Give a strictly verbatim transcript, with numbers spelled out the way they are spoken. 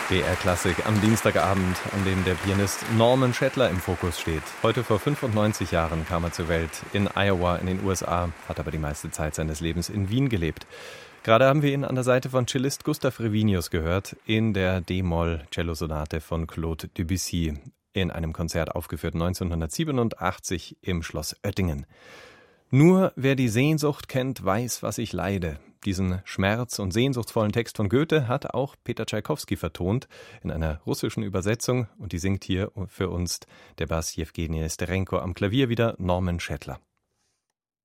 B R-Klassik am Dienstagabend, an dem der Pianist Norman Shetler im Fokus steht. Heute vor fünfundneunzig Jahren kam er zur Welt in Iowa in den U S A, hat aber die meiste Zeit seines Lebens in Wien gelebt. Gerade haben wir ihn an der Seite von Cellist Gustav Revinius gehört, in der D-Moll-Cellosonate von Claude Debussy, in einem Konzert aufgeführt neunzehnhundertsiebenundachtzig im Schloss Oettingen. Nur wer die Sehnsucht kennt, weiß, was ich leide. Diesen schmerz- und sehnsuchtsvollen Text von Goethe hat auch Peter Tschaikowski vertont in einer russischen Übersetzung, und die singt hier für uns der Bass Jewgeni Nesterenko, am Klavier wieder Norman Shetler.